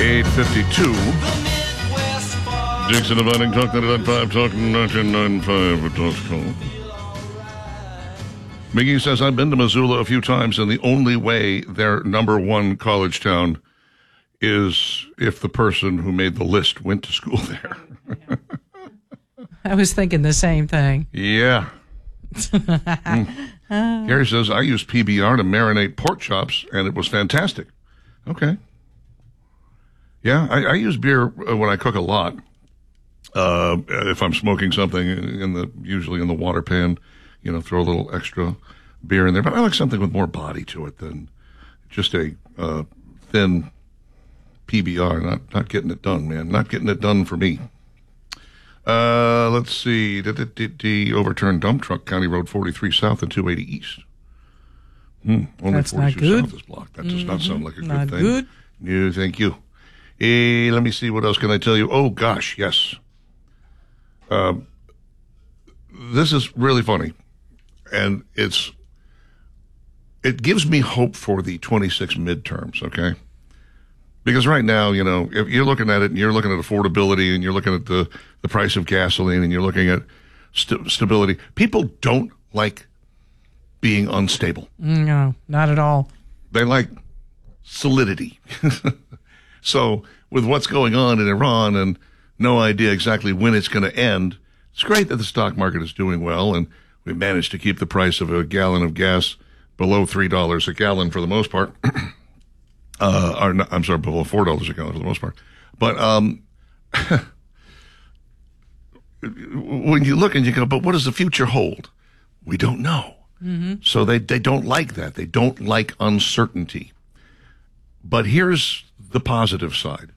8:52. Dixon Dividing Talk 99.5, Talk 99.5. Miggy says, I've been to Missoula a few times, and the only way they're number one college town is if the person who made the list went to school there. I was thinking the same thing. Yeah. Gary says, I used PBR to marinate pork chops, and it was fantastic. Okay. Yeah, I use beer when I cook a lot. If I'm smoking something usually in the water pan, throw a little extra beer in there. But I like something with more body to it than just a thin PBR. Not getting it done, man. Not getting it done for me. Let's see. Overturned dump truck, County Road 43 South and 280 East. Only That's 42 South is blocked. That does not sound like a good thing. Good. No, thank you. Let me see. What else can I tell you? Oh, gosh, yes. This is really funny. And it gives me hope for the 26 midterms, okay? Because right now, if you're looking at it and you're looking at affordability and you're looking at the price of gasoline and you're looking at stability, people don't like being unstable. No, not at all. They like solidity. So with what's going on in Iran and no idea exactly when it's going to end, it's great that the stock market is doing well and we managed to keep the price of a gallon of gas below $3 a gallon for the most part. I'm sorry, below $4 a gallon for the most part. But when you look and you go, but what does the future hold? We don't know. Mm-hmm. So they don't like that. They don't like uncertainty. But here's the positive side.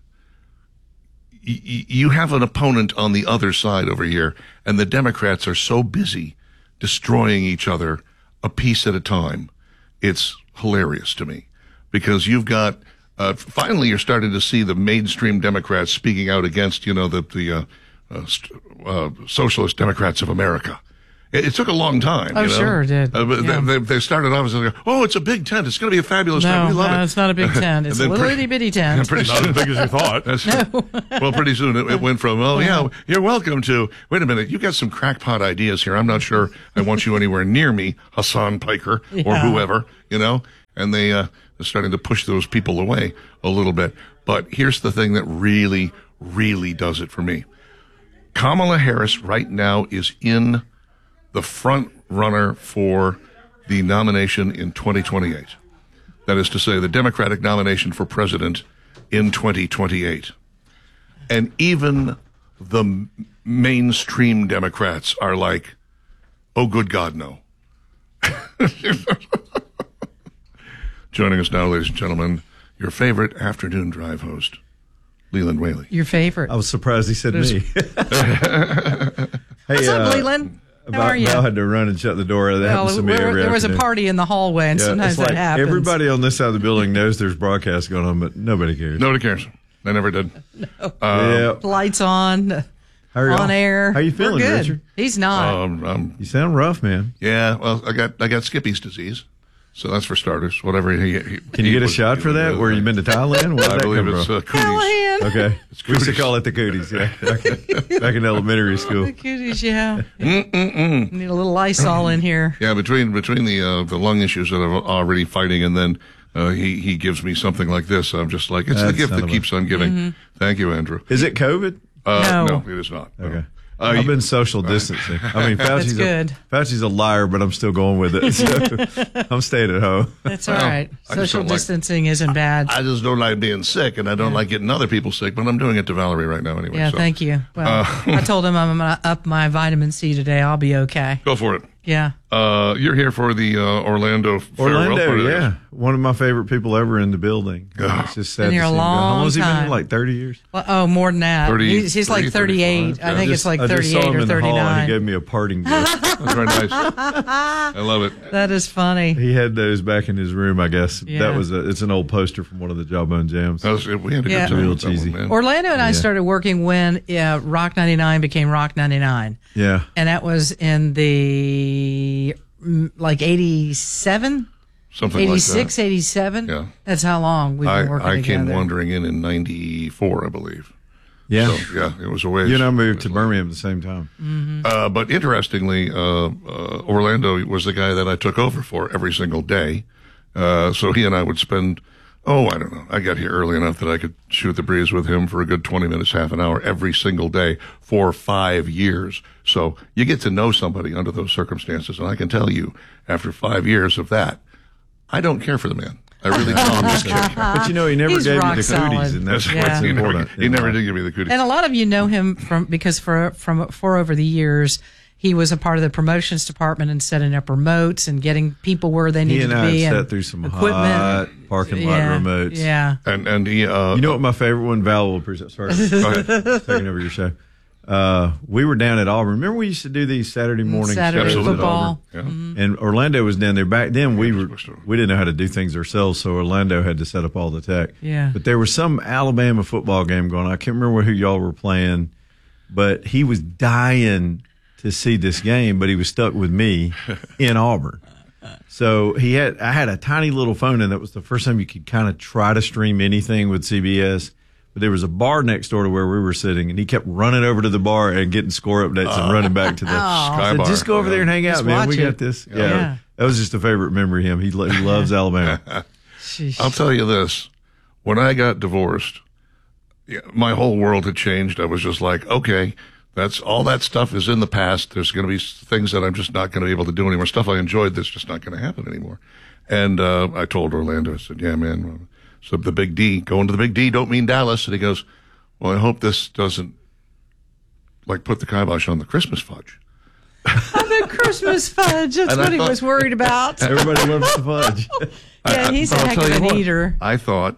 You have an opponent on the other side over here, and the Democrats are so busy destroying each other a piece at a time. It's hilarious to me because you've got finally you're starting to see the mainstream Democrats speaking out against the Socialist Democrats of America. It took a long time. Oh, sure it did. But they started off as like, oh, it's a big tent. It's going to be a fabulous tent. We love it. No, it's not a big tent. It's a little itty-bitty tent. Pretty not as big as you thought. Well, pretty soon it went from, you're welcome to, wait a minute, you got some crackpot ideas here. I'm not sure I want you anywhere near me, Hassan Piker or whoever, and they're starting to push those people away a little bit. But here's the thing that really, really does it for me. Kamala Harris right now is in the front runner for the nomination in 2028. That is to say, the Democratic nomination for president in 2028. And even the mainstream Democrats are like, oh, good God, no. Joining us now, ladies and gentlemen, your favorite afternoon drive host, Leland Whaley. Your favorite. I was surprised he said me. What's up, Leland? How are you? Val had to run and shut the door. That happens to me every There was a party in the hallway, and sometimes that happens. Everybody on this side of the building knows there's broadcast going on, but nobody cares. Nobody cares. They never did. No. Lights on, on air. How you feeling, Richard? He's not. You sound rough, man. Yeah, well, I got Skippy's disease. So that's for starters. Whatever Can you get a shot for that? Where you been to Thailand? Where I believe it's cooties. Okay. We used to call it the cooties, yeah. Back in elementary school. The cooties, yeah. Need a little Lysol in here. Yeah, between the lung issues that I'm already fighting and then he gives me something like this, I'm just like, it's the gift that keeps on giving. Mm-hmm. Thank you, Andrew. Is it COVID? No, it is not. Okay. I've been social distancing. I mean, Fauci's a liar, but I'm still going with it. So I'm staying at home. That's all right. Social distancing isn't bad. I just don't like being sick, and I don't like getting other people sick, but I'm doing it to Valerie right now anyway. Yeah, thank you. Well, I told him I'm going to up my vitamin C today. I'll be okay. Go for it. Yeah. You're here for the Orlando farewell party. Yeah. One of my favorite people ever in the building. It's just sad been here to see a long him go. How long has he been time. here? Like 30 years? Well, more than that. 30, he's like 38. I think it's like 38 I just saw him or in the 39. hall and he gave me a parting gift. That's very nice. I love it. That is funny. He had those back in his room, I guess. Yeah. It's an old poster from one of the Jawbone Jams. We had a good time. Real cheesy. Man. Orlando and I started working when Rock 99 became Rock 99. Yeah. And that was in the, 87? Something 86, like that. 87? Yeah. That's how long we've been working together. I came wandering in 94. 1994, I believe. Yeah. So, yeah, it was a ways. You and I moved to Birmingham at the same time. Mm-hmm. But interestingly, Orlando was the guy that I took over for every single day. So he and I would spend, I don't know. I got here early enough that I could shoot the breeze with him for a good 20 minutes, half an hour every single day for 5 years. So you get to know somebody under those circumstances. And I can tell you, after 5 years of that, I don't care for the man. I really don't. I'm just kidding. But he never He's gave you rock the solid. cooties, and that's what's important. He never did give me the cooties. And a lot of you know him because for over the years, he was a part of the promotions department and setting up remotes and getting people where they needed to be. He and I and sat through some equipment. hot parking lot remotes. Yeah. And he, you know what my favorite one, Val will appreciate. Sorry, go ahead. taking over your show. We were down at Auburn. Remember we used to do these Saturday morning Saturday shows football. at Auburn? Yeah. And Orlando was down there. Back then, we didn't know how to do things ourselves, so Orlando had to set up all the tech. Yeah. But there was some Alabama football game going on. I can't remember who y'all were playing, but he was dying to see this game, but he was stuck with me in Auburn. So I had a tiny little phone, and that was the first time you could kind of try to stream anything with CBS. But there was a bar next door to where we were sitting, and he kept running over to the bar and getting score updates and running back to the Sky Bar. Just go over there and hang out, Just man. We watch got it. this. Yeah. That was just a favorite memory of him. He loves Alabama. I'll tell you this. When I got divorced, my whole world had changed. I was just like, okay, all that stuff is in the past. There's going to be things that I'm just not going to be able to do anymore. Stuff I enjoyed that's just not going to happen anymore. And I told Orlando, I said, yeah, man. So the Big D, going to the Big D, don't mean Dallas. And he goes, well, I hope this doesn't put the kibosh on the Christmas fudge. The Christmas fudge. That's what he was worried about. Everybody loves the fudge. Yeah, he's a heck of an eater. I thought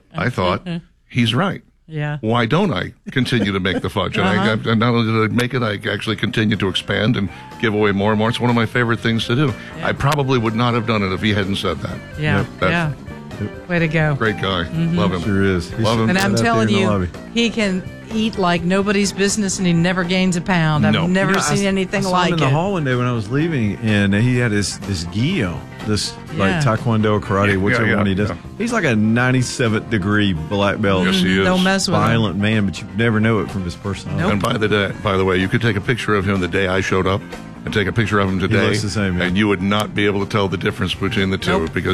he's right. Yeah. Why don't I continue to make the fudge? And and not only did I make it, I actually continue to expand and give away more and more. It's one of my favorite things to do. Yeah. I probably would not have done it if he hadn't said that. Yeah. Way to go. Great guy. Love him. Sure is. Love him. And I'm telling you, he can eat like nobody's business, and he never gains a pound. I've never seen anything like it. I saw him in the hall one day when I was leaving, and he had this gi on, like Taekwondo or karate, whichever one he does. Yeah. He's like a 97th degree black belt. Yes, he is. Don't mess with violent man, but you never know it from his personality. Nope. And by the way, you could take a picture of him the day I showed up and take a picture of him today. He looks the same, and you would not be able to tell the difference between the two because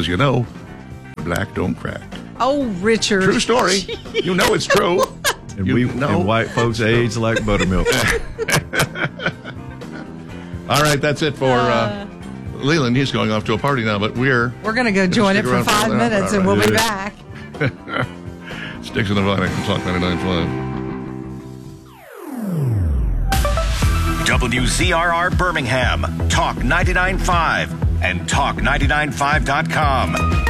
black don't crack. Oh, Richard. True story. You know it's true. And white folks age like buttermilk. All right, that's it for Leland. He's going off to a party now, but we're going to go join it for 5 minutes, and we'll be back. Sticks in the Vine from Talk 99.5. WZRR Birmingham, Talk 99.5, and Talk995.com.